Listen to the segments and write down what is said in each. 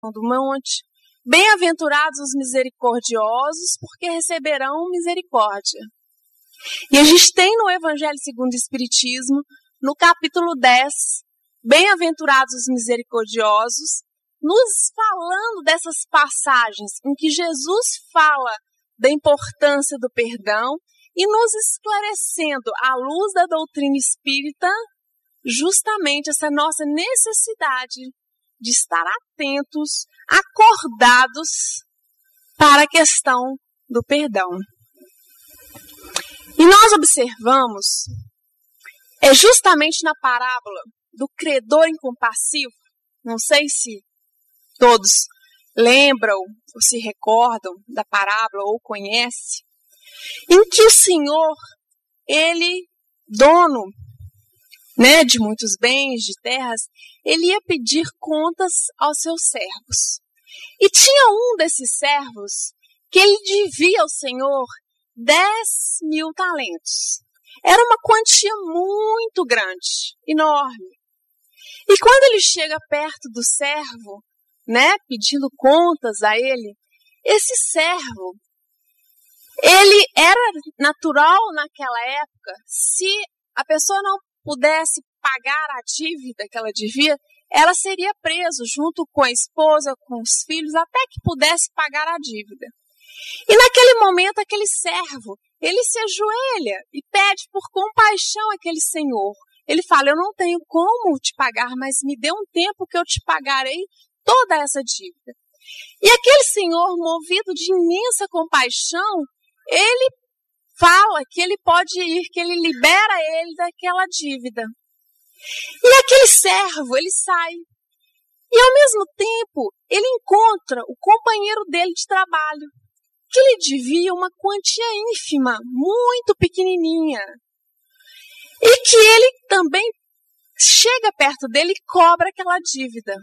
do monte. Bem-aventurados os misericordiosos, porque receberão misericórdia. E a gente tem no Evangelho segundo o Espiritismo, no capítulo 10, bem-aventurados os misericordiosos, nos falando dessas passagens em que Jesus fala da importância do perdão e nos esclarecendo, à luz da doutrina espírita, justamente essa nossa necessidade de estar atentos, acordados para a questão do perdão. E nós observamos, justamente na parábola do credor incompassivo, não sei se todos lembram ou se recordam da parábola ou conhecem, em que o Senhor, ele, dono, de muitos bens, de terras, ele ia pedir contas aos seus servos. E tinha um desses servos que ele devia ao Senhor 10.000 talentos. Era uma quantia muito grande, enorme. E quando ele chega perto do servo, pedindo contas a ele, esse servo, ele era natural naquela época, se a pessoa não pudesse pagar a dívida que ela devia, ela seria presa junto com a esposa, com os filhos, até que pudesse pagar a dívida. E naquele momento, aquele servo, ele se ajoelha e pede por compaixão àquele senhor. Ele fala, eu não tenho como te pagar, mas me dê um tempo que eu te pagarei toda essa dívida. E aquele senhor, movido de imensa compaixão, ele fala que ele pode ir, que ele libera ele daquela dívida. E aquele servo, ele sai. E ao mesmo tempo, ele encontra o companheiro dele de trabalho, que lhe devia uma quantia ínfima, muito pequenininha. E que ele também chega perto dele e cobra aquela dívida.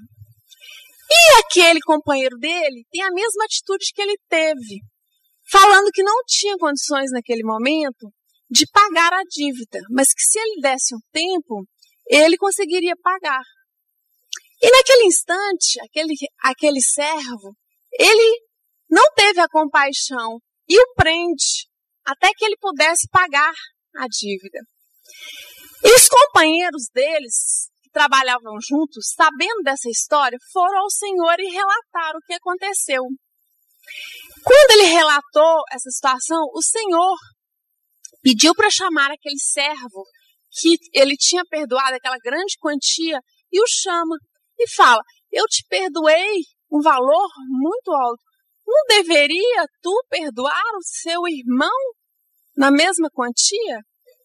E aquele companheiro dele tem a mesma atitude que ele teve, falando que não tinha condições naquele momento de pagar a dívida, mas que se ele desse um tempo, ele conseguiria pagar. E naquele instante, aquele servo, ele não teve a compaixão e o prende até que ele pudesse pagar a dívida. E os companheiros deles, que trabalhavam juntos, sabendo dessa história, foram ao Senhor e relataram o que aconteceu. Quando ele relatou essa situação, o Senhor pediu para chamar aquele servo que ele tinha perdoado aquela grande quantia e o chama e fala, eu te perdoei um valor muito alto, não deveria tu perdoar o seu irmão na mesma quantia?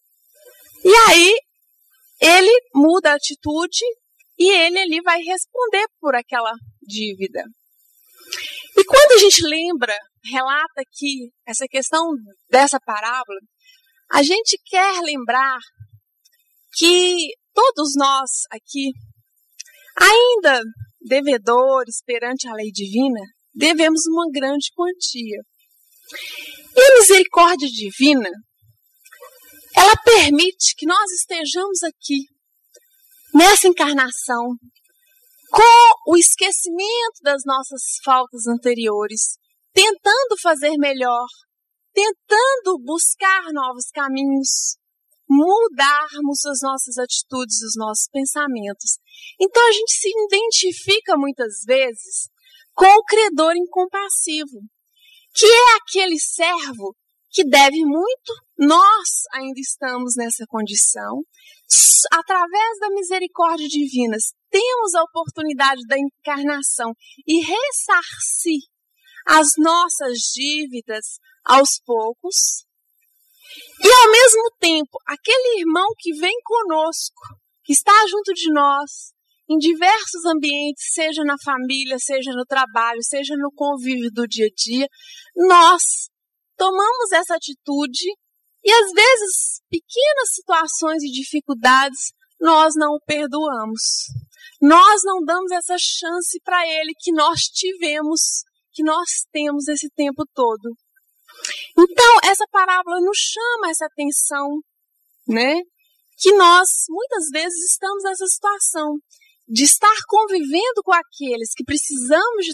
E aí ele muda a atitude e ele ali vai responder por aquela dívida. E quando a gente relata aqui essa questão dessa parábola, a gente quer lembrar que todos nós aqui, ainda devedores perante a lei divina, devemos uma grande quantia. E a misericórdia divina, ela permite que nós estejamos aqui, nessa encarnação, com o esquecimento das nossas faltas anteriores, tentando fazer melhor, tentando buscar novos caminhos, mudarmos as nossas atitudes, os nossos pensamentos. Então a gente se identifica muitas vezes com o credor incompassivo, que é aquele servo que deve muito. Nós ainda estamos nessa condição. Através da misericórdia divina, temos a oportunidade da encarnação e ressarcir as nossas dívidas aos poucos. E ao mesmo tempo, aquele irmão que vem conosco, que está junto de nós, em diversos ambientes, seja na família, seja no trabalho, seja no convívio do dia a dia, nós tomamos essa atitude e às vezes pequenas situações e dificuldades nós não o perdoamos. Nós não damos essa chance para ele que nós tivemos, que nós temos esse tempo todo. Então, essa parábola nos chama essa atenção, que nós muitas vezes estamos nessa situação de estar convivendo com aqueles que precisamos de